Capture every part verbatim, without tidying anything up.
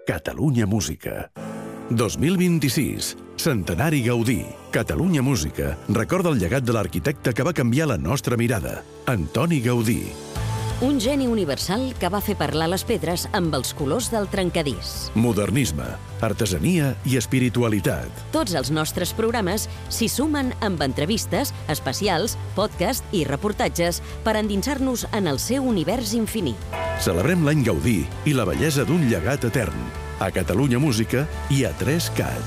Catalunya Música. dos mil vint-i-sis. Centenari Gaudí. Catalunya Música recorda el llegat de l'arquitecte que va canviar la nostra mirada, Antoni Gaudí. Un geni universal que va fer parlar les pedres amb els colors del trencadís. Modernisme, artesania i espiritualitat. Tots els nostres programes s'hi sumen amb entrevistes, especials, podcast i reportatges per endinsar-nos en el seu univers infinit. Celebrem l'any Gaudí i la bellesa d'un llegat etern. A Catalunya Música i a tres cat.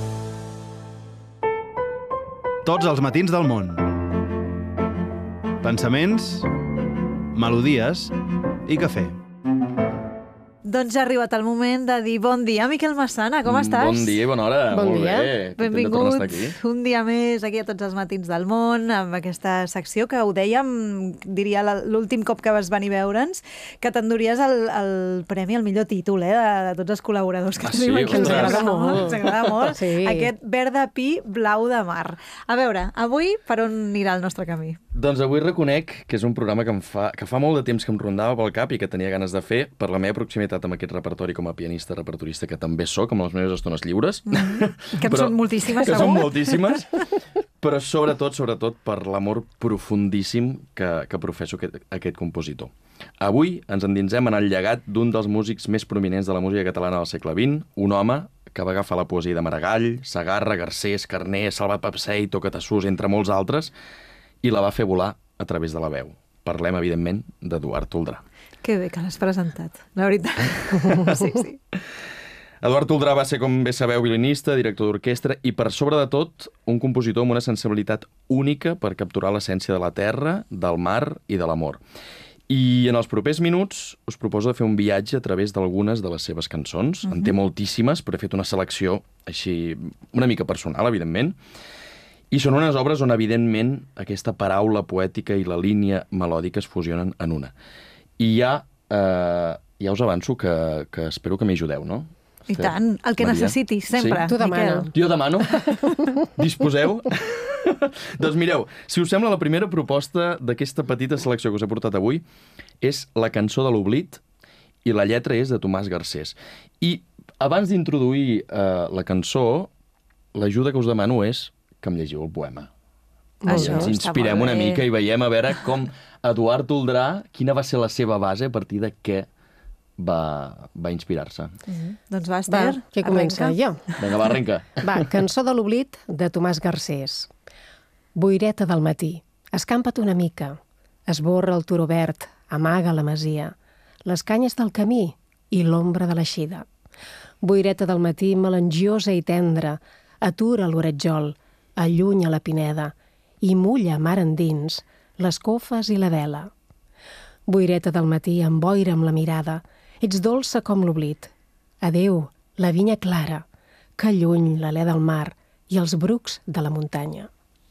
Tots els matins del món. Pensaments, melodies i cafè. Doncs ha arribat el moment de dir bon dia, Miquel Massana, com estàs? Bon dia i bona hora. Bon Molt dia. bé. Benvingut un dia més aquí a Tots els matins del món, amb aquesta secció que ho dèiem, diria l'últim cop que vas venir a veure'ns, que t'enduries el, el premi al millor títol, eh, de, de tots els col·laboradors que Ah, sí? tenim aquí. Ostres. Ens agrada molt. Ens agrada molt. Sí. Aquest verd de pi, blau de mar. A veure, avui per on anirà el nostre camí? Doncs avui reconec que és un programa que, em fa, que fa molt de temps que em rondava pel cap i que tenia ganes de fer per la meva proximitat amb aquest repertori com a pianista, repertorista, que també sóc, amb les meves estones lliures. Mm-hmm. Que en són moltíssimes, que segur. són moltíssimes, però sobretot, sobretot per l'amor profundíssim que, que professo aquest, aquest compositor. Avui ens endinsem en el llegat d'un dels músics més prominents de la música catalana del segle vint, un home que va agafar la poesia de Maragall, Segarra, Garcés, Carner, Salva Papsei, Tocatassús, entre molts altres, i la va fer volar a través de la veu. Parlem, evidentment, d'Eduard Toldrà. Que bé que l'has presentat, la veritat. Sí, sí. Eduard Toldrà va ser, com bé sabeu, violinista, director d'orquestra i, per sobre de tot, un compositor amb una sensibilitat única per capturar l'essència de la terra, del mar i de l'amor. I en els propers minuts us proposo de fer un viatge a través d'algunes de les seves cançons. Uh-huh. En té moltíssimes, però he fet una selecció així una mica personal, evidentment. I són unes obres on, evidentment, aquesta paraula poètica i la línia melòdica es fusionen en una. I ja, eh, ja us avanço que, que espero que m'hi ajudeu, no? I tant, el que Maria? necessitis, sempre. Sí? Tu demana. Miquel. Jo demano. Disposeu? Doncs mireu, si us sembla, la primera proposta d'aquesta petita selecció que us he portat avui és La cançó de l'oblit i la lletra és de Tomàs Garcés. I abans d'introduir eh, la cançó, l'ajuda que us demano és que em llegiu el poema. Això I ens està inspirem molt una bé. mica i veiem a veure com Eduard Toldrà, quina va ser la seva base, a partir de què va, va inspirar-se. Mm. Doncs va, Va, Esther, qui comença? arrenca. Jo. Vinga, va, arrenca. Va, cançó de l'oblit de Tomàs Garcés. Boireta del matí, escampa't una mica, esborra el turó verd, amaga la masia, les canyes del camí i l'ombra de l'eixida. Boireta del matí, melangiosa i tendra, atura l'oretjol, allunya la pineda i mulla mar endins les cofes i la vela. Boireta del matí, emboira amb la mirada, ets dolça com l'oblit. Adéu, la vinya clara, que lluny l'alè del mar i els brucs de la muntanya.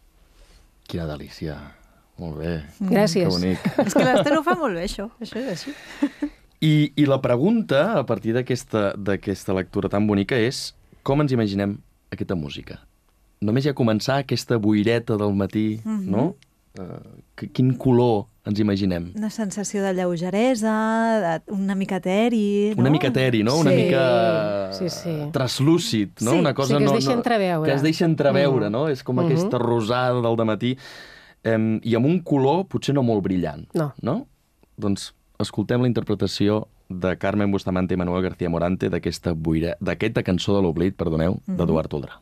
Quina delícia. Molt bé. Gràcies. Que bonic. És que l'Esther ho fa molt bé, això. Això és així. I, i la pregunta, a partir d'aquesta d'aquesta lectura tan bonica, és com ens imaginem aquesta música? Només ja començar aquesta boireta del matí, mm-hmm. no? Uh, quin color ens imaginem? Una sensació de lleugeresa, de, una mica eteri, no? Una mica eteri, no? Una Sí, mica sí, sí. traslúcid, no? Sí, Una cosa sí, que es no, deixa no, entreveure. Que es deixa entreveure, Mm. no? És com Mhm. aquesta rosada del dematí. Um, I amb un color potser no molt brillant. No. No? Doncs escoltem la interpretació de Carmen Bustamante i Manuel García Morante d'aquesta boira, d'aquesta cançó de l'oblit, perdoneu, Mhm. d'Eduard Toldrà.